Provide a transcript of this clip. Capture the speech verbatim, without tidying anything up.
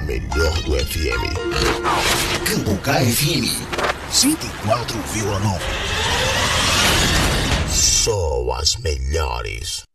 melhor do F M. Cambucá F M cento e quatro vírgula nove. Só as melhores.